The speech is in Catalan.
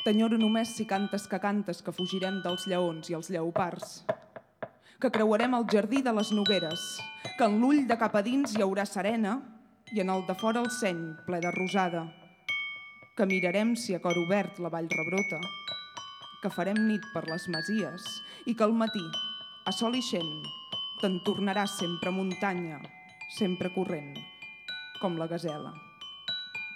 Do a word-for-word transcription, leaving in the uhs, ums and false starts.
T'enyoro només si cantes que cantes que fugirem dels lleons i els lleopards, que creuarem el jardí de les nogueres, que en l'ull de cap a dins hi haurà serena i en el de fora el seny ple de rosada, que mirarem si a cor obert la vall rebrota, que farem nit per les masies i que al matí, a sol ixent, te'n tornaràs sempre muntanya, sempre corrent, com la gasela.